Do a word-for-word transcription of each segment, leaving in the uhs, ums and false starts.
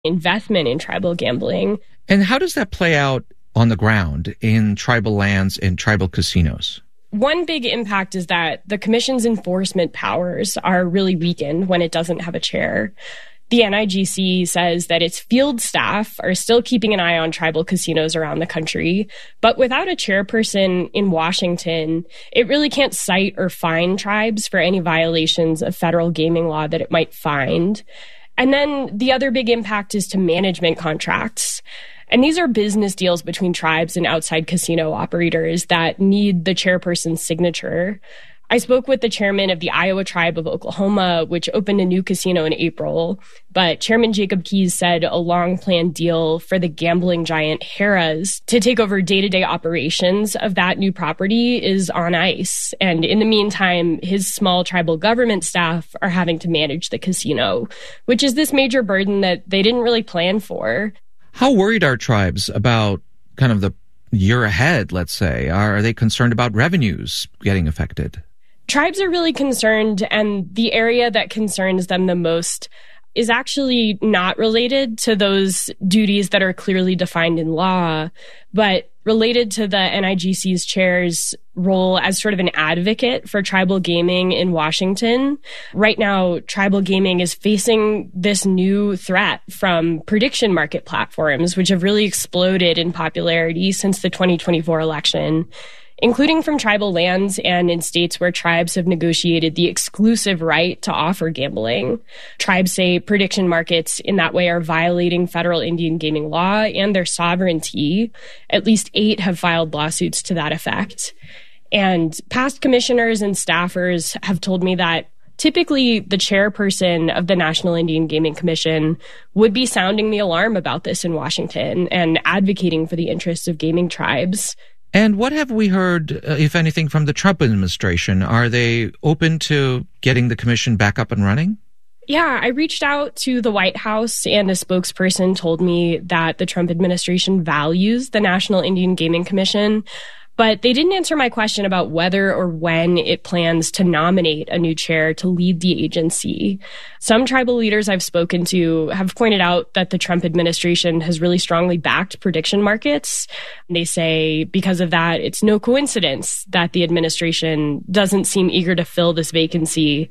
investment in tribal gambling. And how does that play out on the ground in tribal lands and tribal casinos? One big impact is that the commission's enforcement powers are really weakened when it doesn't have a chair. The N I G C says that its field staff are still keeping an eye on tribal casinos around the country, but without a chairperson in Washington, it really can't cite or fine tribes for any violations of federal gaming law that it might find. And then the other big impact is to management contracts. And these are business deals between tribes and outside casino operators that need the chairperson's signature. I spoke with the chairman of the Iowa Tribe of Oklahoma, which opened a new casino in April. But Chairman Jacob Keyes said a long-planned deal for the gambling giant Harrah's to take over day-to-day operations of that new property is on ice. And in the meantime, his small tribal government staff are having to manage the casino, which is this major burden that they didn't really plan for. How worried are tribes about kind of the year ahead, let's say? Are they concerned about revenues getting affected? Tribes are really concerned, and the area that concerns them the most is actually not related to those duties that are clearly defined in law, but related to the N I G C's chair's role as sort of an advocate for tribal gaming in Washington. Right now, tribal gaming is facing this new threat from prediction market platforms, which have really exploded in popularity since the twenty twenty-four election, including from tribal lands and in states where tribes have negotiated the exclusive right to offer gambling. Tribes say prediction markets in that way are violating federal Indian gaming law and their sovereignty. At least eight have filed lawsuits to that effect. And past commissioners and staffers have told me that typically the chairperson of the National Indian Gaming Commission would be sounding the alarm about this in Washington and advocating for the interests of gaming tribes. And what have we heard, uh, if anything, from the Trump administration? Are they open to getting the commission back up and running? Yeah, I reached out to the White House, and a spokesperson told me that the Trump administration values the National Indian Gaming Commission, but they didn't answer my question about whether or when it plans to nominate a new chair to lead the agency. Some tribal leaders I've spoken to have pointed out that the Trump administration has really strongly backed prediction markets. They say because of that, it's no coincidence that the administration doesn't seem eager to fill this vacancy.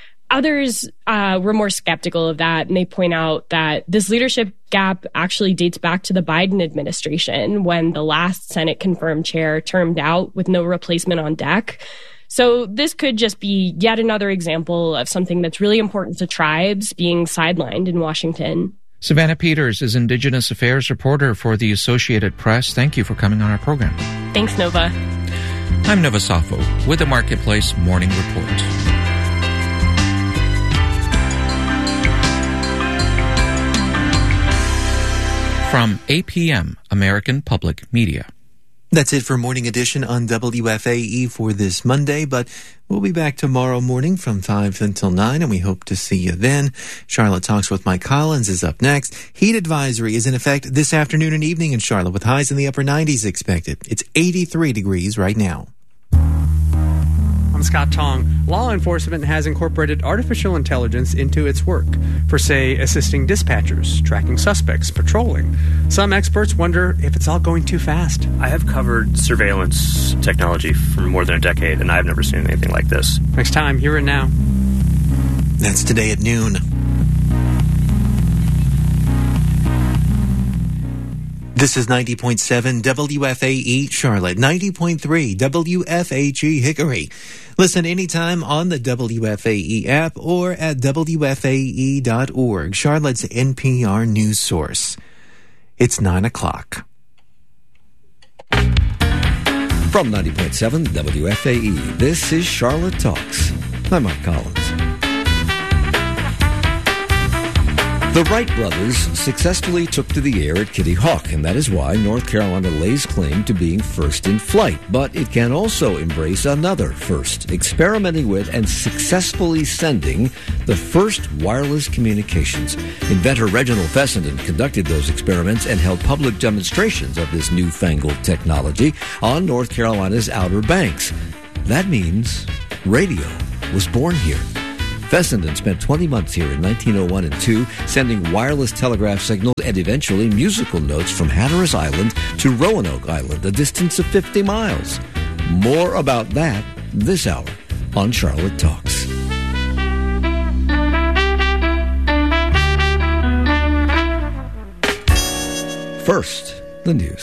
Others uh, were more skeptical of that, and they point out that this leadership gap actually dates back to the Biden administration when the last Senate-confirmed chair termed out with no replacement on deck. So this could just be yet another example of something that's really important to tribes being sidelined in Washington. Savannah Peters is Indigenous Affairs reporter for the Associated Press. Thank you for coming on our program. Thanks, Nova. I'm Nova Safo with the Marketplace Morning Report. From A P M, American Public Media. That's it for Morning Edition on W F A E for this Monday, but we'll be back tomorrow morning from five until nine, and we hope to see you then. Charlotte Talks with Mike Collins is up next. Heat advisory is in effect this afternoon and evening in Charlotte, with highs in the upper nineties expected. It's eighty-three degrees right now. I'm Scott Tong. Law enforcement has incorporated artificial intelligence into its work for, say, assisting dispatchers, tracking suspects, patrolling. Some experts wonder if it's all going too fast. I have covered surveillance technology for more than a decade, and I've never seen anything like this. Next time, hear it now. That's today at noon. This is ninety point seven W F A E Charlotte, ninety point three W F A G Hickory. Listen anytime on the W F A E app or at W F A E dot org, Charlotte's N P R news source. It's nine o'clock. From ninety point seven W F A E, this is Charlotte Talks. I'm Mike Collins. The Wright brothers successfully took to the air at Kitty Hawk, and that is why North Carolina lays claim to being first in flight. But it can also embrace another first, experimenting with and successfully sending the first wireless communications. Inventor Reginald Fessenden conducted those experiments and held public demonstrations of this newfangled technology on North Carolina's Outer Banks. That means radio was born here. Fessenden spent twenty months here in nineteen oh one and two, sending wireless telegraph signals and eventually musical notes from Hatteras Island to Roanoke Island, a distance of fifty miles. More about that this hour on Charlotte Talks. First, the news.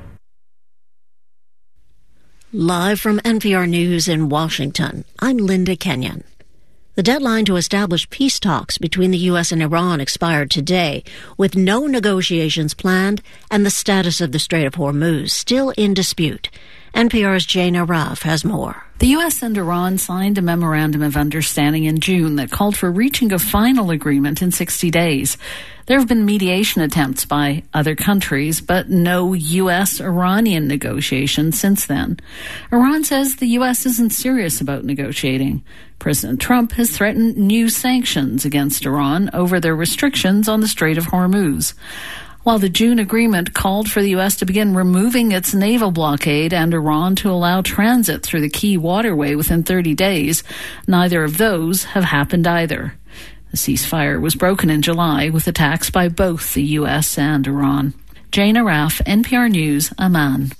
Live from N P R News in Washington, I'm Linda Kenyon. The deadline to establish peace talks between the U S and Iran expired today, with no negotiations planned and the status of the Strait of Hormuz still in dispute. N P R's Jane Araf has more. The U S and Iran signed a memorandum of understanding in June that called for reaching a final agreement in sixty days. There have been mediation attempts by other countries, but no U S-Iranian negotiations since then. Iran says the U S isn't serious about negotiating. President Trump has threatened new sanctions against Iran over their restrictions on the Strait of Hormuz. While the June agreement called for the U S to begin removing its naval blockade and Iran to allow transit through the key waterway within thirty days, neither of those have happened either. The ceasefire was broken in July with attacks by both the U S and Iran. Jane Araf, N P R News, Amman.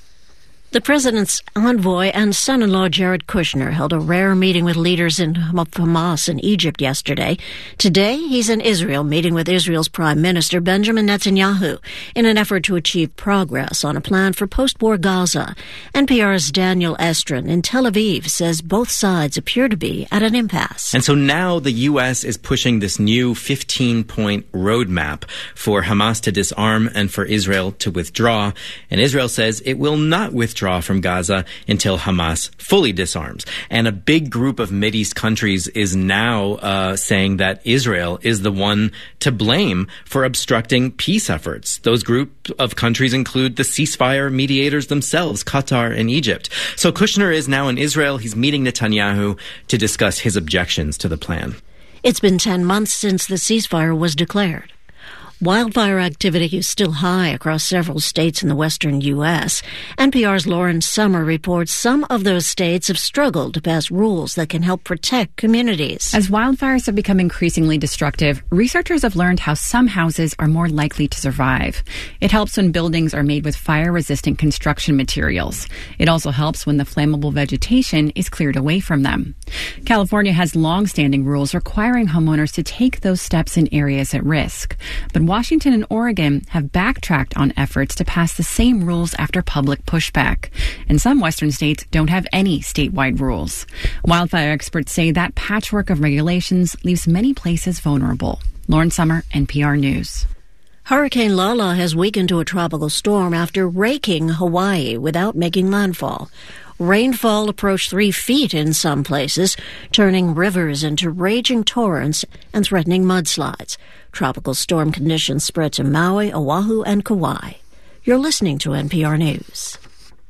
The president's envoy and son-in-law Jared Kushner held a rare meeting with leaders in Hamas in Egypt yesterday. Today, he's in Israel meeting with Israel's Prime Minister Benjamin Netanyahu in an effort to achieve progress on a plan for post-war Gaza. N P R's Daniel Estrin in Tel Aviv says both sides appear to be at an impasse. And so now the U S is pushing this new fifteen-point roadmap for Hamas to disarm and for Israel to withdraw. And Israel says it will not withdraw from Gaza until Hamas fully disarms. And a big group of Mideast countries is now uh, saying that Israel is the one to blame for obstructing peace efforts. Those group of countries include the ceasefire mediators themselves, Qatar and Egypt. So Kushner is now in Israel. He's meeting Netanyahu to discuss his objections to the plan. It's been ten months since the ceasefire was declared. Wildfire activity is still high across several states in the western U S. N P R's Lauren Sommer reports some of those states have struggled to pass rules that can help protect communities. As wildfires have become increasingly destructive, researchers have learned how some houses are more likely to survive. It helps when buildings are made with fire-resistant construction materials. It also helps when the flammable vegetation is cleared away from them. California has long-standing rules requiring homeowners to take those steps in areas at risk. But Washington and Oregon have backtracked on efforts to pass the same rules after public pushback. And some western states don't have any statewide rules. Wildfire experts say that patchwork of regulations leaves many places vulnerable. Lauren Sommer, N P R News. Hurricane Lala has weakened to a tropical storm after raking Hawaii without making landfall. Rainfall approached three feet in some places, turning rivers into raging torrents and threatening mudslides. Tropical storm conditions spread to Maui, Oahu, and Kauai. You're listening to N P R News.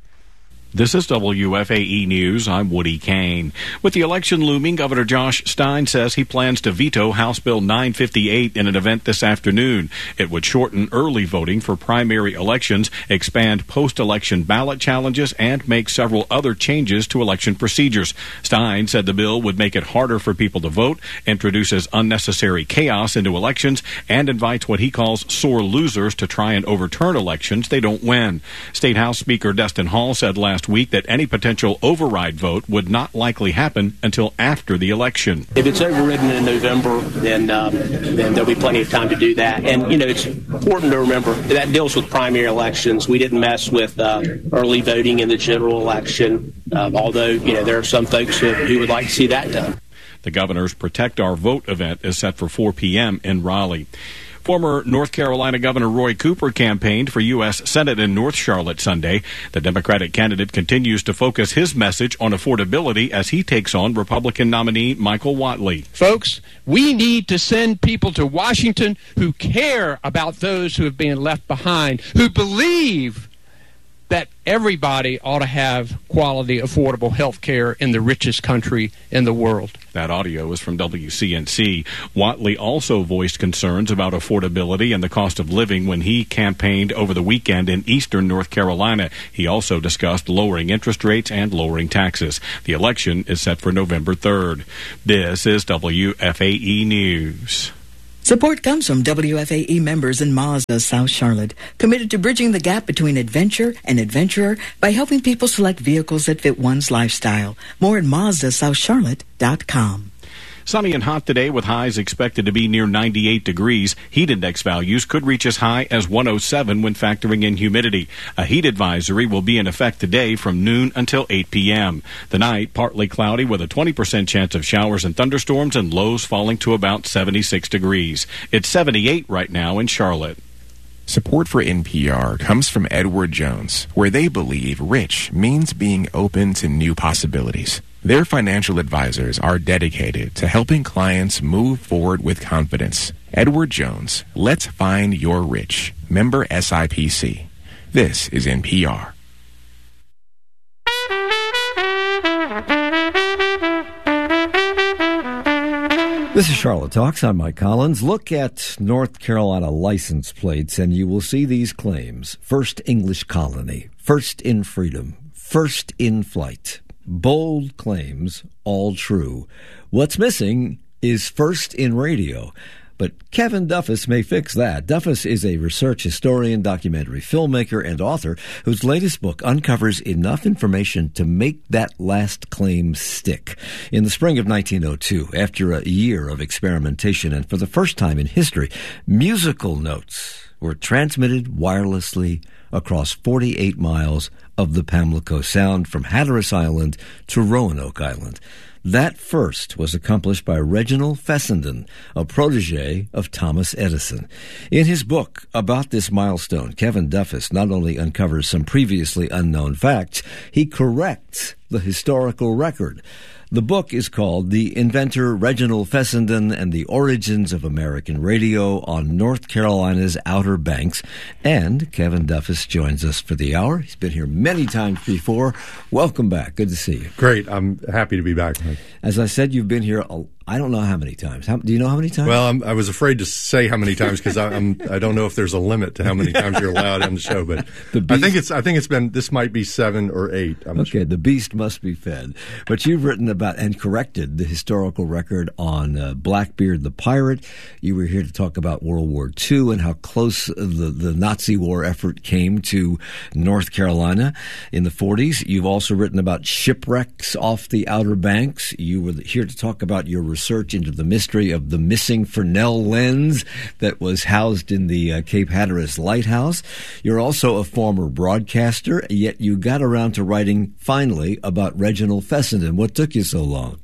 This is W F A E News. I'm Woody Kane. With the election looming, Governor Josh Stein says he plans to veto House Bill nine fifty-eight in an event this afternoon. It would shorten early voting for primary elections, expand post-election ballot challenges, and make several other changes to election procedures. Stein said the bill would make it harder for people to vote, introduces unnecessary chaos into elections, and invites what he calls sore losers to try and overturn elections they don't win. State House Speaker Destin Hall said last week that any potential override vote would not likely happen until after the election. If it's overridden in November, then um, then there'll be plenty of time to do that. And, you know, it's important to remember that deals with primary elections. We didn't mess with uh, early voting in the general election, uh, although, you know, there are some folks who, who would like to see that done. The governor's Protect Our Vote event is set for four p.m. in Raleigh. Former North Carolina Governor Roy Cooper campaigned for U S Senate in North Charlotte Sunday. The Democratic candidate continues to focus his message on affordability as he takes on Republican nominee Michael Whatley. Folks, we need to send people to Washington who care about those who have been left behind, who believe that everybody ought to have quality, affordable health care in the richest country in the world. That audio is from W C N C. Whatley also voiced concerns about affordability and the cost of living when he campaigned over the weekend in eastern North Carolina. He also discussed lowering interest rates and lowering taxes. The election is set for November third. This is W F A E News. Support comes from W F A E members in Mazda, South Charlotte, committed to bridging the gap between adventure and adventurer by helping people select vehicles that fit one's lifestyle. More at Mazda South Charlotte dot com. Sunny and hot today with highs expected to be near ninety-eight degrees. Heat index values could reach as high as one oh seven when factoring in humidity. A heat advisory will be in effect today from noon until eight p.m. The night, partly cloudy with a twenty percent chance of showers and thunderstorms and lows falling to about seventy-six degrees. It's seventy-eight right now in Charlotte. Support for N P R comes from Edward Jones, where they believe rich means being open to new possibilities. Their financial advisors are dedicated to helping clients move forward with confidence. Edward Jones, let's find your rich. Member S I P C. This is N P R. This is Charlotte Talks. I'm Mike Collins. Look at North Carolina license plates and you will see these claims. First English colony, first in freedom, first in flight. Bold claims, all true. What's missing is first in radio. But Kevin Duffus may fix that. Duffus is a research historian, documentary filmmaker, and author whose latest book uncovers enough information to make that last claim stick. In the spring of nineteen oh two, after a year of experimentation and for the first time in history, musical notes were transmitted wirelessly across forty-eight miles of the Pamlico Sound from Hatteras Island to Roanoke Island. That first was accomplished by Reginald Fessenden, a protege of Thomas Edison. In his book about this milestone, Kevin Duffus not only uncovers some previously unknown facts, he corrects the historical record. The book is called The Inventor Reginald Fessenden and the Origins of American Radio on North Carolina's Outer Banks. And Kevin Duffus joins us for the hour. He's been here many times before. Welcome back. Good to see you. Great. I'm happy to be back, Mike. As I said, you've been here, a, I don't know how many times. How, do you know how many times? Well, I'm, I was afraid to say how many times because I'm I don't know if there's a limit to how many times you're allowed on the show. But the I think it's I think it's been this might be seven or eight. I'm okay, sure. The beast must be fed. But you've written about and corrected the historical record on uh, Blackbeard the pirate. You were here to talk about World War Two and how close the the Nazi war effort came to North Carolina in the forties. You've also written about shipwrecks off the Outer Banks. You were here to talk about your research into the mystery of the missing Fresnel lens that was housed in the uh, Cape Hatteras Lighthouse. You're also a former broadcaster, yet you got around to writing, finally, about Reginald Fessenden. What took you so long?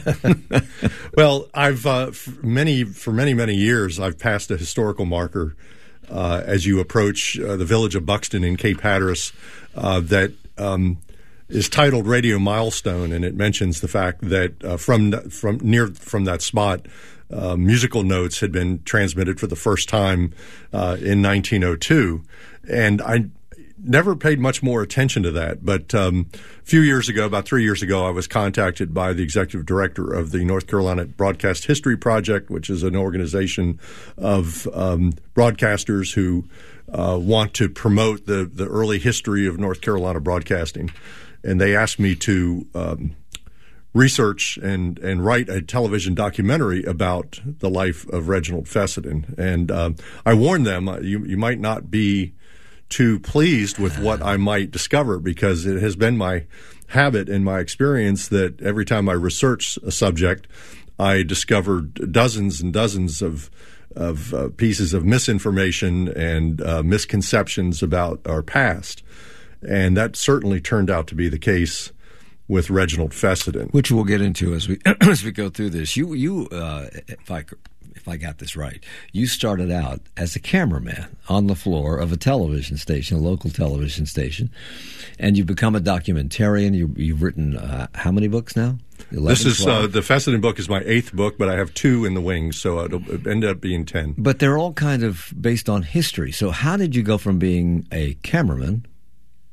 Well, I've uh, for many for many many years I've passed a historical marker uh, as you approach uh, the village of Buxton in Cape Hatteras uh, that um, is titled Radio Milestone, and it mentions the fact that uh, from from near from that spot, uh, musical notes had been transmitted for the first time uh, in nineteen oh two, and I never paid much more attention to that. But um, a few years ago, about three years ago, I was contacted by the executive director of the North Carolina Broadcast History Project, which is an organization of um, broadcasters who uh, want to promote the, the early history of North Carolina broadcasting. And they asked me to um, research and, and write a television documentary about the life of Reginald Fessenden. And um, I warned them, you, you might not be too pleased with what I might discover, because it has been my habit and my experience that every time I research a subject, I discovered dozens and dozens of of uh, pieces of misinformation and uh, misconceptions about our past. And that certainly turned out to be the case with Reginald Fessenden, which we'll get into as we as we go through this. You you uh, if I if I got this right, you started out as a cameraman on the floor of a television station, a local television station, and you've become a documentarian. You, you've written uh, how many books now? eleven, this is uh, the Fessenden book is my eighth book, but I have two in the wings, so it'll end up being ten. But they're all kind of based on history. So how did you go from being a cameraman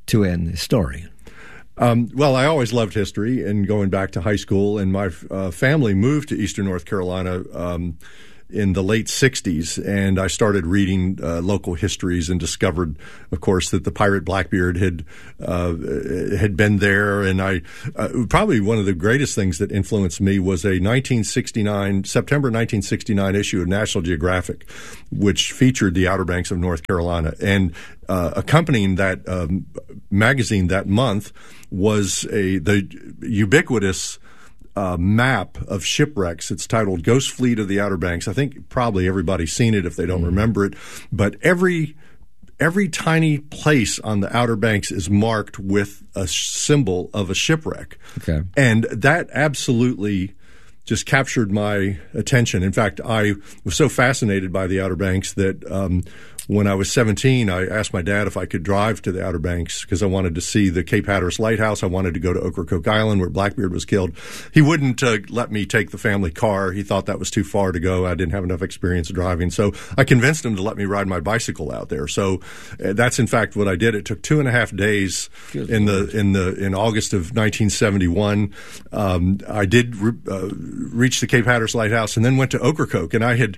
to an historian? Um, well, I always loved history, and going back to high school, and my uh, family moved to Eastern North Carolina um, in the late sixties, and I started reading uh, local histories and discovered, of course, that the pirate Blackbeard had uh, had been there. And I uh, probably one of the greatest things that influenced me was a nineteen sixty-nine September nineteen sixty-nine issue of National Geographic, which featured the Outer Banks of North Carolina. And uh, accompanying that um, magazine that month was a the ubiquitous Uh, map of shipwrecks. It's titled Ghost Fleet of the Outer Banks. I think probably everybody's seen it if they don't mm. remember it. But every every tiny place on the Outer Banks is marked with a symbol of a shipwreck. Okay. And that absolutely just captured my attention. In fact, I was so fascinated by the Outer Banks that um, when I was seventeen, I asked my dad if I could drive to the Outer Banks because I wanted to see the Cape Hatteras Lighthouse. I wanted to go to Ocracoke Island where Blackbeard was killed. He wouldn't uh, let me take the family car. He thought that was too far to go. I didn't have enough experience driving. So I convinced him to let me ride my bicycle out there. So uh, that's in fact what I did. It took two and a half days Good in Lord. the in the in August of nineteen seventy-one. Um, I did re- uh, reach the Cape Hatteras Lighthouse and then went to Ocracoke, and I had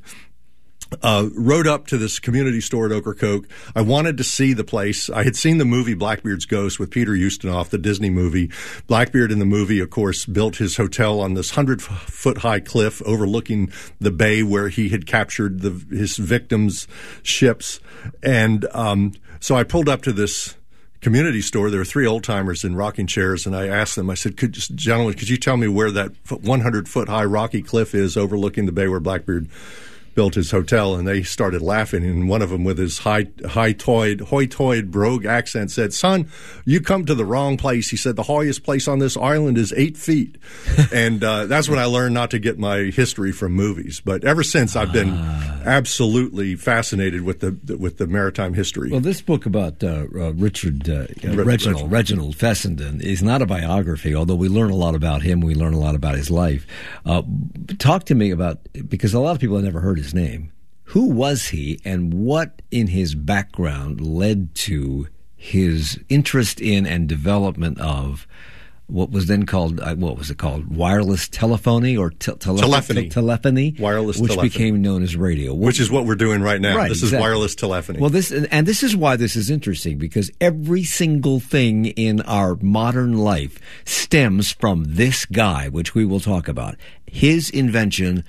Uh, rode up to this community store at Ocracoke. I wanted to see the place. I had seen the movie Blackbeard's Ghost with Peter Ustinov, the Disney movie. Blackbeard in the movie, of course, built his hotel on this hundred-foot-high cliff overlooking the bay where he had captured the, his victims' ships. And um, so I pulled up to this community store. There were three old-timers in rocking chairs, and I asked them, I said, could, gentlemen, could you tell me where that hundred-foot-high rocky cliff is overlooking the bay where Blackbeard built his hotel? And they started laughing, and one of them with his high, high-toyed, hoy-toyed brogue accent said, son, you come to the wrong place. He said, the highest place on this island is eight feet. And uh, that's when I learned not to get my history from movies. But ever since, I've been uh, absolutely fascinated with the with the maritime history. Well, this book about uh, uh, Richard uh, uh, Reginald, Reginald Fessenden is not a biography, although we learn a lot about him. We learn a lot about his life. Uh, talk to me about, because a lot of people have never heard his name. Who was he, and what in his background led to his interest in and development of what was then called, uh, what was it called, wireless telephony or te- tele- telephony? Te- telephony, wireless which telephony, became known as radio, which is what we're doing right now. Right, this exactly. is wireless telephony. Well, this and this is why this is interesting, because every single thing in our modern life stems from this guy, which we will talk about. His invention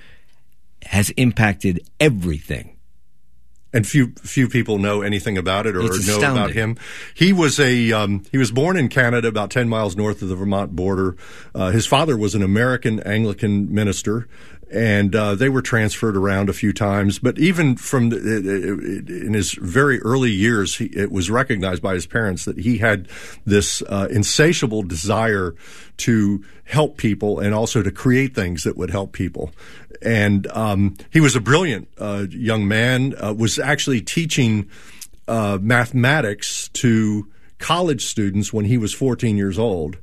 has impacted everything. And few few people know anything about it or It's know astounding. about him. He was a um, he was born in Canada, about ten miles north of the Vermont border. Uh, his father was an American Anglican minister, and uh, they were transferred around a few times. But even from the, in his very early years, he, it was recognized by his parents that he had this uh, insatiable desire to help people and also to create things that would help people. And um, he was a brilliant uh, young man, uh, was actually teaching uh, mathematics to college students when he was fourteen years old.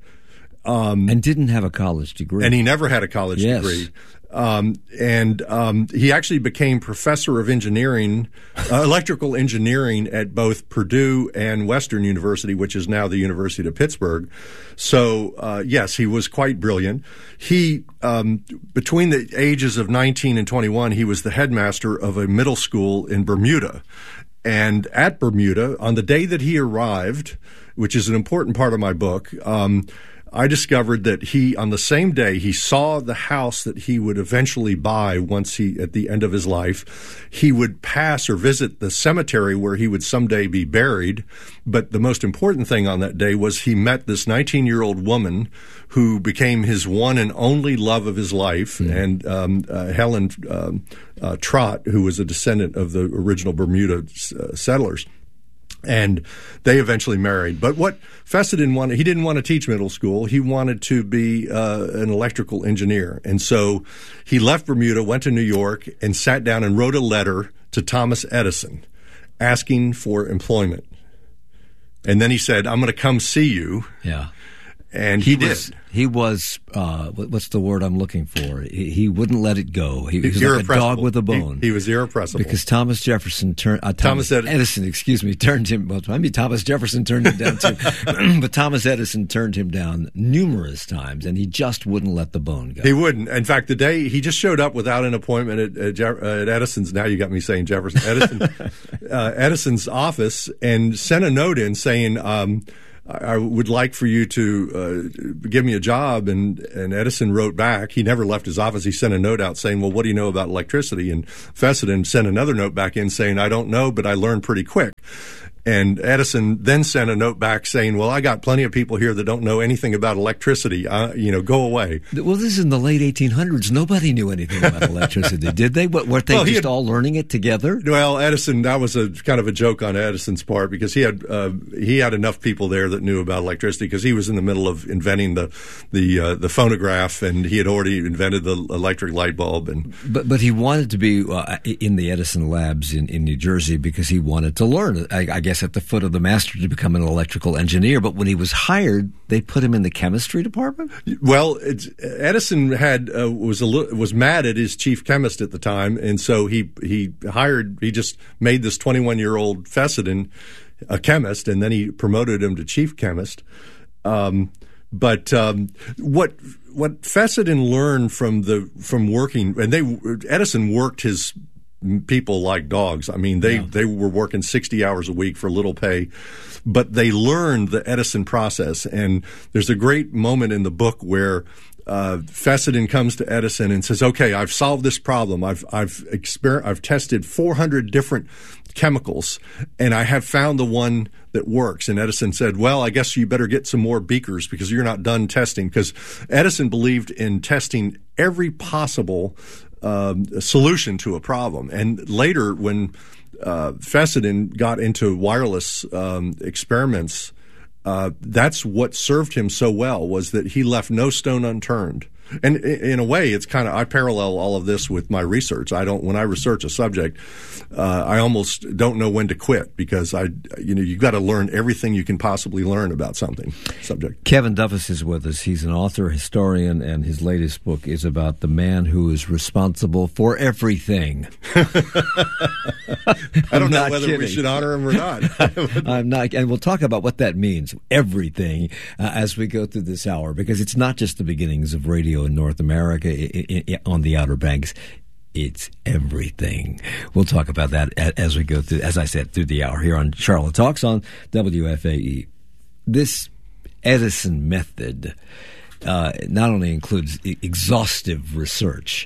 Um, and didn't have a college degree. And he never had a college yes. degree. Um, and um, he actually became professor of engineering, uh, electrical engineering at both Purdue and Western University, which is now the University of Pittsburgh. So, uh, yes, he was quite brilliant. He, um, between the ages of nineteen and twenty-one, he was the headmaster of a middle school in Bermuda. And at Bermuda, on the day that he arrived, which is an important part of my book, um, I discovered that he, on the same day, he saw the house that he would eventually buy once he, at the end of his life. He would pass or visit the cemetery where he would someday be buried. But the most important thing on that day was he met this nineteen-year-old woman who became his one and only love of his life, mm. and um, uh, Helen um, uh, Trott, who was a descendant of the original Bermuda uh, settlers. And they eventually married. But what Fessenden wanted, he didn't want to teach middle school. He wanted to be uh, an electrical engineer. And so he left Bermuda, went to New York, and sat down and wrote a letter to Thomas Edison asking for employment. And then he said, I'm going to come see you. Yeah. And he, he did. Was, he was, uh, what's the word I'm looking for? He, he wouldn't let it go. He, he was like a irrepressible. dog with a bone. He, he was irrepressible. Because Thomas Jefferson turned, uh, Thomas, Thomas Ed- Edison, excuse me, turned him, well, I mean, Thomas Jefferson turned him down too. But Thomas Edison turned him down numerous times, and he just wouldn't let the bone go. He wouldn't. In fact, the day he just showed up without an appointment at, at, Jeff, uh, at Edison's, now you got me saying Jefferson, Edison, uh, Edison's office, and sent a note in saying, um, I would like for you to uh, give me a job. And, and Edison wrote back. He never left his office. He sent a note out saying, well, what do you know about electricity? And Fessenden sent another note back in saying, I don't know, but I learned pretty quick. And Edison then sent a note back saying, well, I got plenty of people here that don't know anything about electricity. Uh, you know, go away. Well, this is in the late eighteen hundreds. Nobody knew anything about electricity, did they? What, weren't they well, just had, all learning it together? Well, Edison, that was a kind of a joke on Edison's part because he had uh, he had enough people there that knew about electricity because he was in the middle of inventing the the uh, the phonograph, and he had already invented the electric light bulb. And But but he wanted to be uh, in the Edison labs in, in New Jersey because he wanted to learn, I, I guess, at the foot of the master to become an electrical engineer. But when he was hired, they put him in the chemistry department? Well, it's, Edison had uh, was a was mad at his chief chemist at the time, and so he he hired he just made this twenty-one year old Fessenden a chemist, and then he promoted him to chief chemist. Um, but um, what what Fessenden learned from the from working, and they Edison worked his people like dogs. I mean, they, yeah. they were working sixty hours a week for little pay, but they learned the Edison process. And there's a great moment in the book where uh, Fessenden comes to Edison and says, okay, I've solved this problem. I've, I've exper- I've tested four hundred different chemicals, and I have found the one that works. And Edison said, well, I guess you better get some more beakers because you're not done testing. Because Edison believed in testing every possible Um, a solution to a problem. And later, when uh, Fessenden got into wireless um, experiments, uh, that's what served him so well, was that he left no stone unturned. And in a way, it's kind of, I parallel all of this with my research. I don't, when I research a subject, uh, I almost don't know when to quit because I, you know, you've got to learn everything you can possibly learn about something subject. Kevin Duffus is with us. He's an author, historian, and his latest book is about the man who is responsible for everything. I don't know whether kidding. we should honor him or not. I'm not, and we'll talk about what that means, everything, uh, as we go through this hour, because it's not just the beginnings of radio in North America I- I- on the Outer Banks. It's everything. We'll talk about that as we go through, as I said, through the hour here on Charlotte Talks on W F A E. This Edison method uh, not only includes exhaustive research,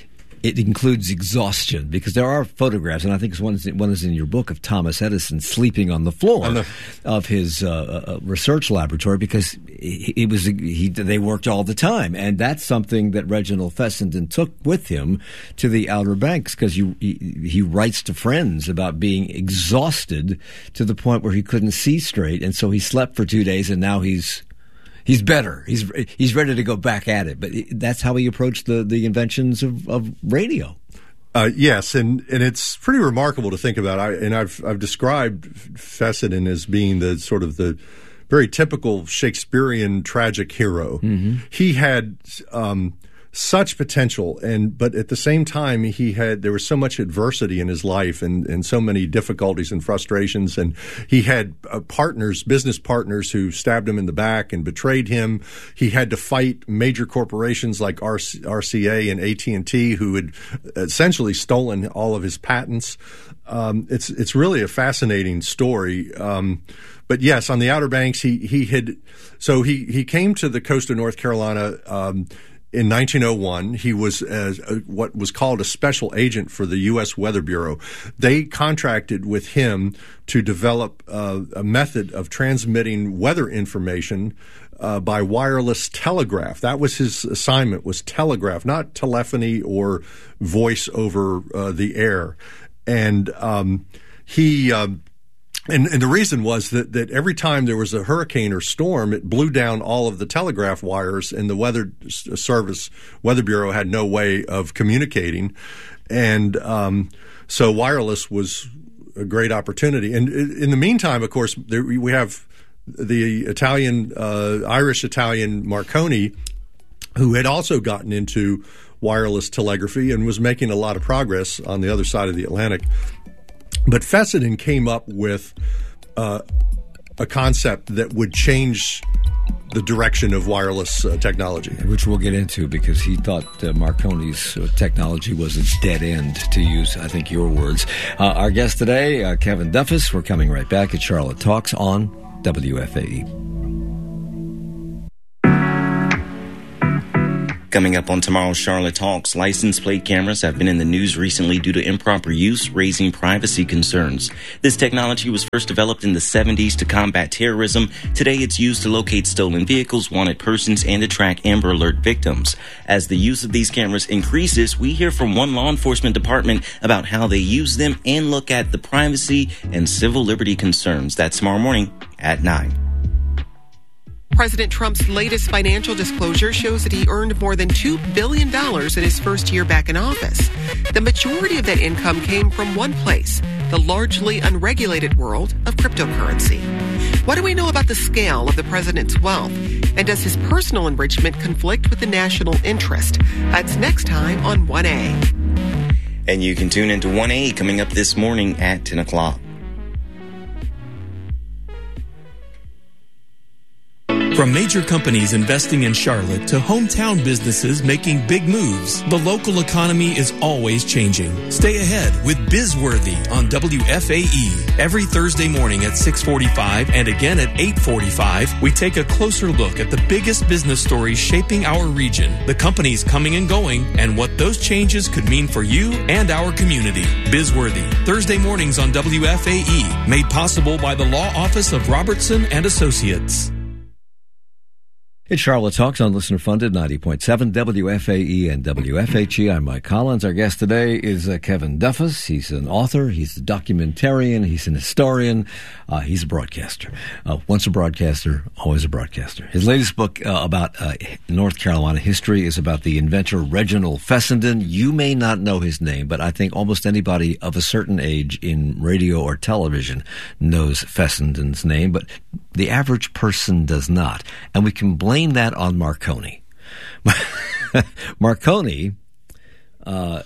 it includes exhaustion, because there are photographs, and I think one is, one is in your book, of Thomas Edison sleeping on the floor the, of his uh, uh, research laboratory because he, he was he they worked all the time, and that's something that Reginald Fessenden took with him to the Outer Banks, because he, he writes to friends about being exhausted to the point where he couldn't see straight, and so he slept for two days, and now he's He's better. He's he's ready to go back at it. But that's how he approached the, the inventions of, of radio. Uh, yes, and, and it's pretty remarkable to think about. I, and I've I've described Fessenden as being the sort of the very typical Shakespearean tragic hero. Mm-hmm. He had um, such potential, and but at the same time, he had there was so much adversity in his life, and, and so many difficulties and frustrations, and he had uh, partners, business partners, who stabbed him in the back and betrayed him. He had to fight major corporations like R C A and A T and T, who had essentially stolen all of his patents. Um, it's it's really a fascinating story. Um, but yes, on the Outer Banks, he he had so he he came to the coast of North Carolina. Um, In nineteen oh one, he was as a, what was called a special agent for the U S Weather Bureau. They contracted with him to develop uh, a method of transmitting weather information uh, by wireless telegraph. That was his assignment, was telegraph, not telephony or voice over uh, the air. And um, he... Um, And, and the reason was that, that every time there was a hurricane or storm, it blew down all of the telegraph wires, and the Weather Service, Weather Bureau, had no way of communicating. And um, so wireless was a great opportunity. And in the meantime, of course, there, we have the Italian, uh, Irish-Italian Marconi, who had also gotten into wireless telegraphy and was making a lot of progress on the other side of the Atlantic. But Fessenden came up with uh, a concept that would change the direction of wireless uh, technology. Which we'll get into, because he thought uh, Marconi's uh, technology was its dead end, to use, I think, your words. Uh, our guest today, uh, Kevin Duffus. We're coming right back at Charlotte Talks on W F A E. Coming up on tomorrow's Charlotte Talks, license plate cameras have been in the news recently due to improper use, raising privacy concerns. This technology was first developed in the seventies to combat terrorism. Today it's used to locate stolen vehicles, wanted persons, and to track Amber Alert victims. As the use of these cameras increases, we hear from one law enforcement department about how they use them and look at the privacy and civil liberty concerns. That's tomorrow morning at nine. President Trump's latest financial disclosure shows that he earned more than two billion dollars in his first year back in office. The majority of that income came from one place, the largely unregulated world of cryptocurrency. What do we know about the scale of the president's wealth? And does his personal enrichment conflict with the national interest? That's next time on one A. And you can tune into one A coming up this morning at ten o'clock. From major companies investing in Charlotte to hometown businesses making big moves, the local economy is always changing. Stay ahead with Bizworthy on W F A E. Every Thursday morning at six forty-five and again at eight forty-five, we take a closer look at the biggest business stories shaping our region, the companies coming and going, and what those changes could mean for you and our community. Bizworthy, Thursday mornings on W F A E, made possible by the Law Office of Robertson and Associates. It's Charlotte Talks on listener-funded ninety point seven W F A E and W F H E. I'm Mike Collins. Our guest today is uh, Kevin Duffus. He's an author. He's a documentarian. He's an historian. Uh, he's a broadcaster. Uh, once a broadcaster, always a broadcaster. His latest book uh, about uh, North Carolina history is about the inventor Reginald Fessenden. You may not know his name, but I think almost anybody of a certain age in radio or television knows Fessenden's name, but the average person does not. And we can blame that on Marconi. Marconi, uh,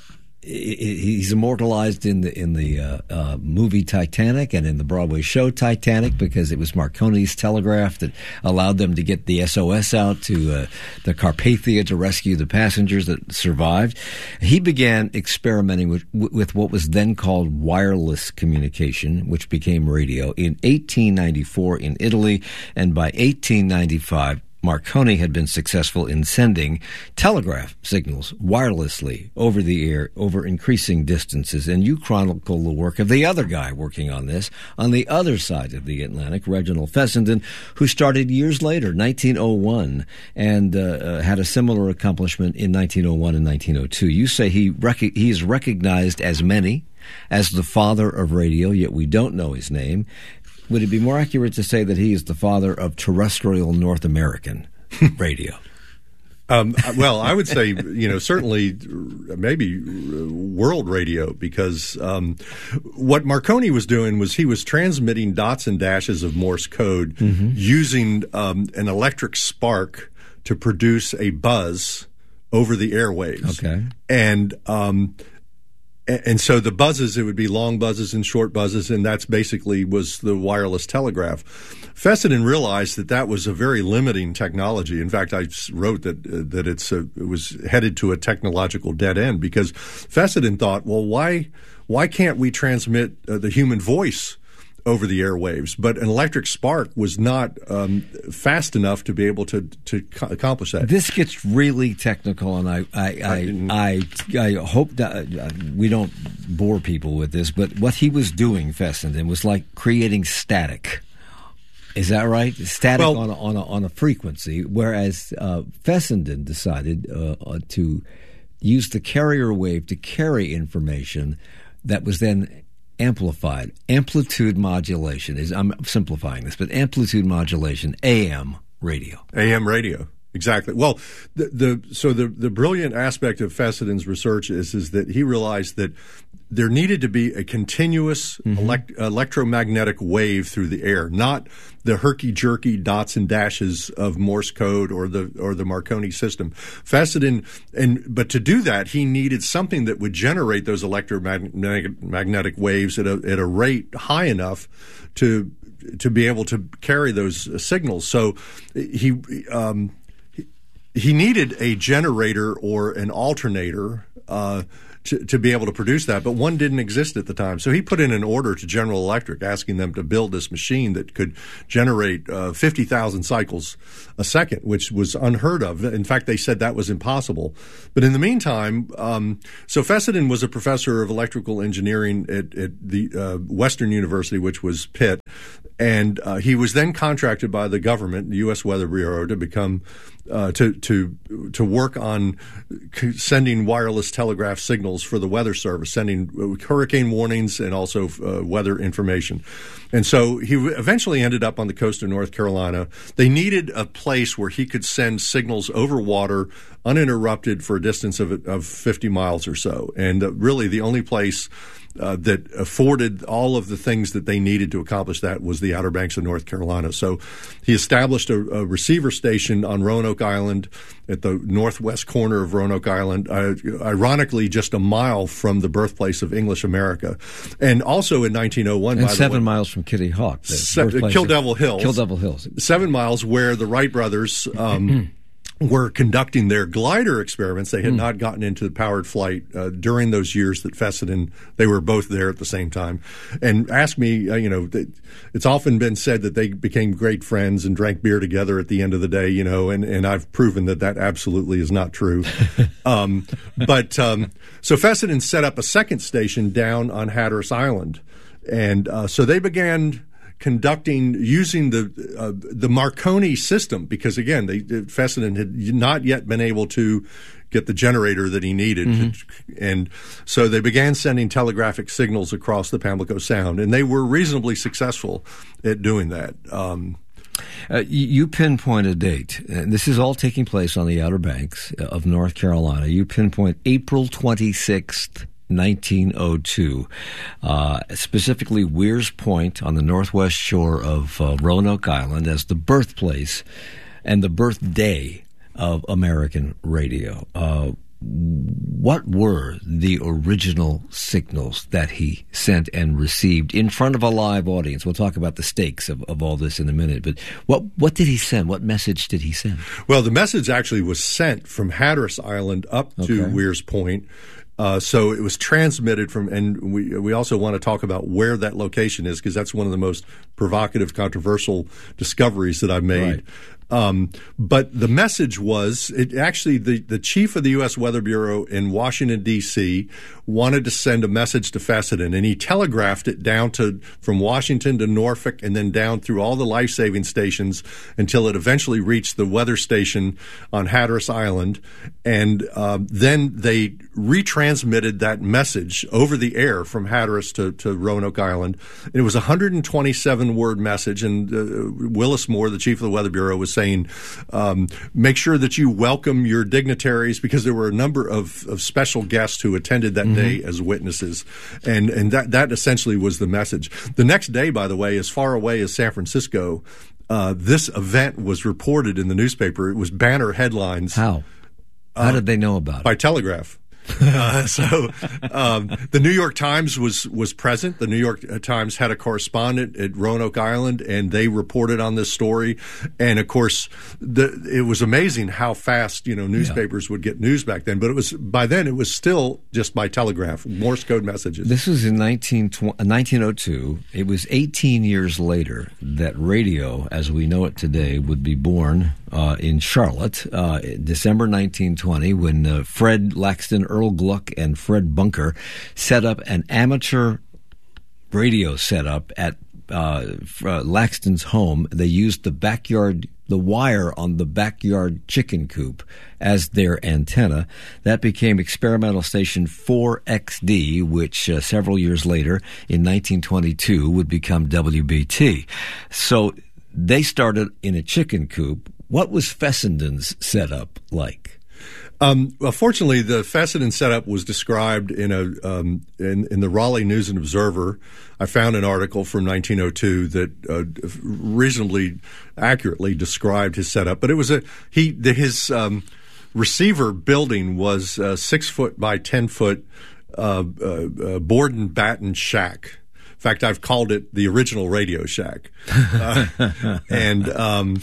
he's immortalized in the in the uh, uh, movie Titanic and in the Broadway show Titanic because it was Marconi's telegraph that allowed them to get the S O S out to uh, the Carpathia to rescue the passengers that survived. He began experimenting with, with what was then called wireless communication, which became radio, in eighteen ninety-four in Italy, and by eighteen ninety-five, Marconi had been successful in sending telegraph signals wirelessly over the air over increasing distances. And you chronicle the work of the other guy working on this on the other side of the Atlantic, Reginald Fessenden, who started years later, nineteen oh one, and uh, uh, had a similar accomplishment in nineteen oh one and nineteen oh two. You say he rec- he is recognized as many as the father of radio, yet we don't know his name. Would it be more accurate to say that he is the father of terrestrial North American radio? um, well, I would say, you know, certainly maybe world radio, because um, what Marconi was doing was he was transmitting dots and dashes of Morse code mm-hmm. using um, an electric spark to produce a buzz over the airwaves. Okay. And um And so the buzzes, it would be long buzzes and short buzzes, and that's basically was the wireless telegraph. Fessenden realized that that was a very limiting technology. In fact, I wrote that uh, that it's a, it was headed to a technological dead end, because Fessenden thought, well, why why can't we transmit uh, the human voice over the airwaves? But an electric spark was not um, fast enough to be able to to co- accomplish that. This gets really technical, and I I I, I, I hope that uh, we don't bore people with this. But what he was doing, Fessenden, was like creating static. Is that right? Static well, on a, on a, on a frequency, whereas uh, Fessenden decided uh, uh, to use the carrier wave to carry information that was then amplified. Amplitude modulation is, I'm simplifying this, but amplitude modulation, A M radio. A M radio. Exactly. Well, the, the so the, the brilliant aspect of Fesseden's research is is that he realized that there needed to be a continuous mm-hmm. elect, electromagnetic wave through the air, not the herky-jerky dots and dashes of Morse code or the or the Marconi system. Fessenden, and but to do that, he needed something that would generate those electromagnetic magnetic waves at a at a rate high enough to to be able to carry those signals. So he um, he, he needed a generator or an alternator Uh, To, to be able to produce that, but one didn't exist at the time. So he put in an order to General Electric asking them to build this machine that could generate uh, fifty thousand cycles a second, which was unheard of. In fact, they said that was impossible. But in the meantime, um, so Fessenden was a professor of electrical engineering at, at the uh, Western University, which was Pitt, and uh, he was then contracted by the government, the U S Weather Bureau, to become Uh, to to to work on sending wireless telegraph signals for the Weather Service, sending hurricane warnings and also uh, weather information. And so he eventually ended up on the coast of North Carolina. They needed a place where he could send signals over water uninterrupted for a distance of of fifty miles or so. And uh, really the only place Uh, that afforded all of the things that they needed to accomplish that was the Outer Banks of North Carolina. So he established a, a receiver station on Roanoke Island at the northwest corner of Roanoke Island, uh, ironically just a mile from the birthplace of English America. And also in nineteen oh one, and by seven the way, miles from Kitty Hawk. Se- Kill Devil Hills. Kill Devil Hills. Seven miles where the Wright brothers um, were conducting their glider experiments. They had mm. not gotten into powered flight uh, during those years that Fessenden, they were both there at the same time. And ask me, uh, you know, it's often been said that they became great friends and drank beer together at the end of the day, you know, and, and I've proven that that absolutely is not true. um, but um, so Fessenden set up a second station down on Hatteras Island. And uh, so they began conducting using the uh, the Marconi system because again, they, Fessenden had not yet been able to get the generator that he needed, mm-hmm. to, and so they began sending telegraphic signals across the Pamlico Sound, and they were reasonably successful at doing that. Um, Uh, you pinpoint a date, and this is all taking place on the Outer Banks of North Carolina. You pinpoint April twenty-sixth, nineteen oh two, uh, specifically Weir's Point on the northwest shore of uh, Roanoke Island as the birthplace and the birthday of American radio. Uh, what were the original signals that he sent and received in front of a live audience? We'll talk about the stakes of, of all this in a minute, but what what did he send? What message did he send? Well, the message actually was sent from Hatteras Island up to Okay. Weir's Point. Uh, so it was transmitted from, and we we also want to talk about where that location is because that's one of the most provocative, controversial discoveries that I've made. Right. Um, but the message was, it actually, the, the chief of the U S Weather Bureau in Washington, D C wanted to send a message to Fessenden, and he telegraphed it down to, from Washington to Norfolk and then down through all the life-saving stations until it eventually reached the weather station on Hatteras Island. And uh, then they retransmitted that message over the air from Hatteras to, to Roanoke Island. And it was a one hundred twenty-seven word message, and uh, Willis Moore, the chief of the Weather Bureau, was saying, um, make sure that you welcome your dignitaries, because there were a number of, of special guests who attended that mm-hmm. day as witnesses. And, and that, that essentially was the message. The next day, by the way, as far away as San Francisco, uh, this event was reported in the newspaper. It was banner headlines. How? How uh, did they know about it? By telegraph. uh, so um, the New York Times was was present. The New York Times had a correspondent at Roanoke Island, and they reported on this story. And of course, the, it was amazing how fast you know newspapers yeah. would get news back then. But it was by then it was still just by telegraph, Morse code messages. This was in nineteen oh two. It was eighteen years later that radio, as we know it today, would be born uh, in Charlotte, uh, December nineteen twenty, when uh, Fred Laxton, Earl Gluck, and Fred Bunker set up an amateur radio setup at uh, uh, Laxton's home. They used the backyard, the wire on the backyard chicken coop as their antenna. That became experimental station four X D, which uh, several years later, in nineteen twenty-two, would become W B T. So they started in a chicken coop What was Fessenden's setup like? Um, well, fortunately, the Fessenden setup was described in a um, in, in the Raleigh News and Observer. I found an article from nineteen oh two that uh, reasonably accurately described his setup. But it was a he the, his um, receiver building was a six foot by ten foot uh, uh, uh, board and batten shack. In fact, I've called it the original Radio Shack, uh, and. Um,